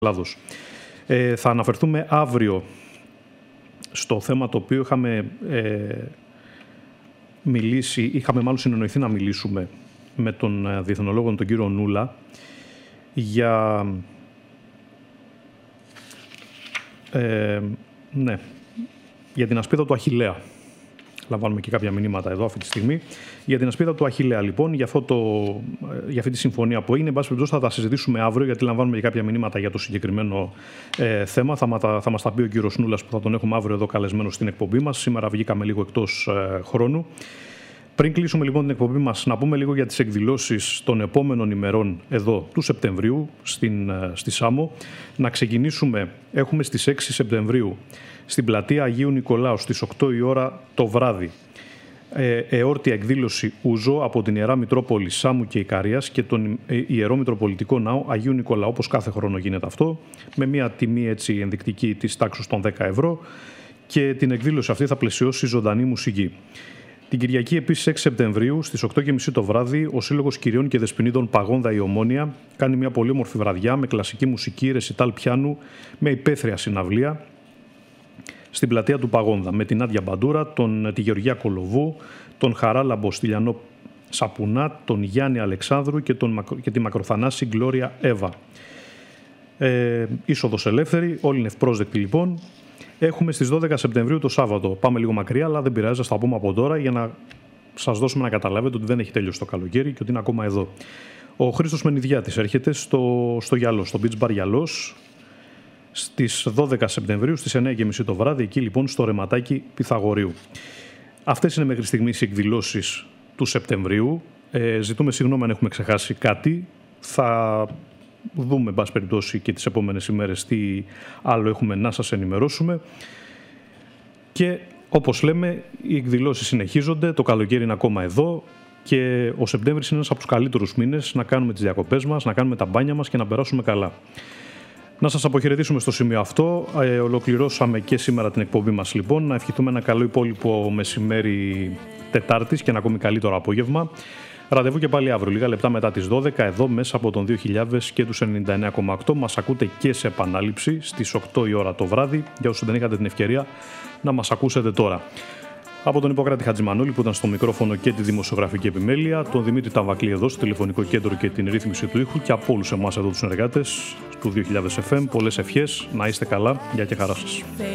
Ελλάδος. Θα αναφερθούμε αύριο στο θέμα το οποίο είχαμε μάλλον συνεννοηθεί να μιλήσουμε με τον διεθνολόγο τον κύριο Νούλα για την ασπίδα του Αχιλλέα. Λαμβάνουμε και κάποια μηνύματα εδώ αυτή τη στιγμή. Για την ασπίδα του Αχιλλέα, λοιπόν, για αυτή τη συμφωνία που έγινε, εν πάση περιπτώσει, θα τα συζητήσουμε αύριο, γιατί λαμβάνουμε και κάποια μηνύματα για το συγκεκριμένο θέμα. Θα μας τα πει ο κύριος Νούλας, που θα τον έχουμε αύριο εδώ καλεσμένο στην εκπομπή μας. Σήμερα βγήκαμε λίγο εκτός χρόνου. Πριν κλείσουμε λοιπόν την εκπομπή μας, να πούμε λίγο για τις εκδηλώσεις των επόμενων ημερών εδώ του Σεπτεμβρίου στη Σάμο. Να ξεκινήσουμε, έχουμε στις 6 Σεπτεμβρίου στην πλατεία Αγίου Νικολάου στις 8 η ώρα το βράδυ εόρτια εκδήλωση Ούζο από την Ιερά Μητρόπολη Σάμου και Ικαρίας και τον Ιερό Μητροπολιτικό Ναό Αγίου Νικολάου, όπως κάθε χρόνο γίνεται αυτό, με μια τιμή έτσι ενδεικτική της τάξης των 10 ευρώ, και την εκδήλωση αυτή θα πλαισιώσει ζωντανή μουσική. Την Κυριακή, επίσης 6 Σεπτεμβρίου, στις 8.30 το βράδυ, ο Σύλλογος Κυριών και Δεσποινίδων Παγόνδα η Ομόνοια κάνει μια πολύ όμορφη βραδιά με κλασική μουσική, ρεσιτάλ πιάνου, με υπαίθρια συναυλία στην πλατεία του Παγόνδα, με την Άντια Μπαντούρα, τη Γεωργία Κολοβού, τον Χαράλαμπο Στυλιανό Σαπουνά, τον Γιάννη Αλεξάνδρου και τη Μακροθανάση Γκλώρια Εύα. Είσοδος ελεύθερη, όλοι είναι ευπρόσδεκτοι λοιπόν. Έχουμε στις 12 Σεπτεμβρίου το Σάββατο. Πάμε λίγο μακριά, αλλά δεν πειράζει, θα τα πούμε από τώρα για να σας δώσουμε να καταλάβετε ότι δεν έχει τέλειωσει το καλοκαίρι και ότι είναι ακόμα εδώ. Ο Χρήστος Μενιδιάτης έρχεται στο Γιαλός, στο Beach Bar Γιαλός, στις 12 Σεπτεμβρίου, στις 9.30 το βράδυ, εκεί λοιπόν στο ρεματάκι Πυθαγορείου. Αυτές είναι μέχρι στιγμής οι εκδηλώσεις του Σεπτεμβρίου. Ζητούμε συγγνώμη αν έχουμε ξεχάσει κάτι. Θα δούμε, εν πάση περιπτώσει, και τις επόμενες ημέρες τι άλλο έχουμε να σας ενημερώσουμε. Και όπως λέμε, οι εκδηλώσεις συνεχίζονται, το καλοκαίρι είναι ακόμα εδώ και ο Σεπτέμβρης είναι ένας από τους καλύτερους μήνες να κάνουμε τις διακοπές μας, να κάνουμε τα μπάνια μας και να περάσουμε καλά. Να σας αποχαιρετήσουμε στο σημείο αυτό. Ολοκληρώσαμε και σήμερα την εκπομπή μας λοιπόν. Να ευχηθούμε ένα καλό υπόλοιπο μεσημέρι Τετάρτης και ένα ακόμη καλύτερο απόγευμα. Ραντεβού και πάλι αύριο, λίγα λεπτά μετά τις 12, εδώ μέσα από τον 2000 και τους 99,8. Μας ακούτε και σε επανάληψη στις 8 η ώρα το βράδυ, για όσους δεν είχατε την ευκαιρία να μας ακούσετε τώρα. Από τον Ιπποκράτη Χατζημανόλη που ήταν στο μικρόφωνο και τη δημοσιογραφική επιμέλεια, τον Δημήτρη Ταβακλή εδώ στο τηλεφωνικό κέντρο και την ρύθμιση του ήχου, και από όλους εμάς εδώ τους συνεργάτες του 2000 FM, πολλές ευχές, να είστε καλά, γεια και χαρά σας.